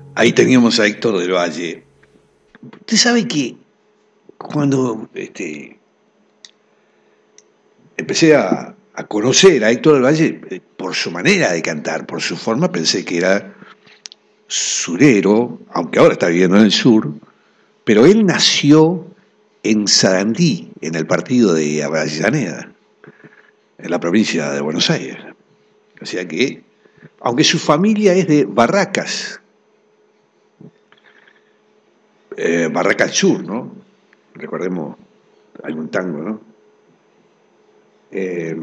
Ahí teníamos a Héctor del Valle. Usted sabe que cuando empecé a conocer a Héctor del Valle, por su manera de cantar, por su forma, pensé que era surero, aunque ahora está viviendo en el sur, pero él nació en Sarandí, en el partido de Avellaneda, en la provincia de Buenos Aires. O sea que, aunque su familia es de Barracas, Barracas Sur, ¿no? Recordemos, hay un tango, ¿no? Eh,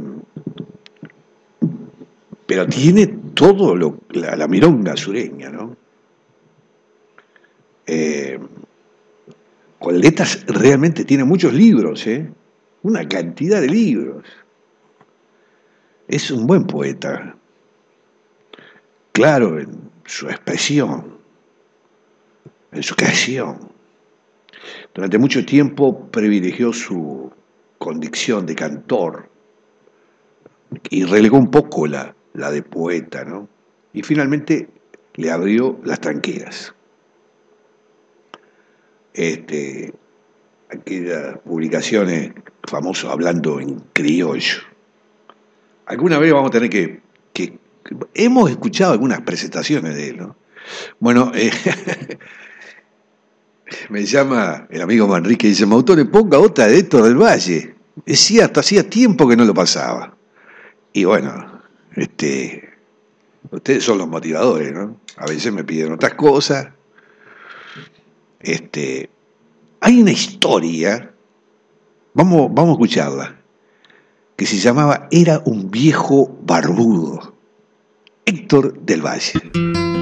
pero tiene todo la milonga sureña, ¿no? Eh, con letras realmente tiene muchos libros, ¿eh? Una cantidad de libros. Es un buen poeta, claro en su expresión, en su creación. Durante mucho tiempo privilegió su condición de cantor y relegó un poco la de poeta, ¿no? Y finalmente le abrió las tranqueras. Aquellas publicaciones famosas hablando en criollo. Alguna vez vamos a tener que hemos escuchado algunas presentaciones de él, ¿no? Bueno, me llama el amigo Manrique y dice, Mautone, ponga otra de Héctor del Valle. Es cierto, hacía tiempo que no lo pasaba. Y bueno, ustedes son los motivadores, ¿no? A veces me piden otras cosas. Hay una historia, vamos a escucharla, que se llamaba Era un viejo barbudo, Héctor del Valle.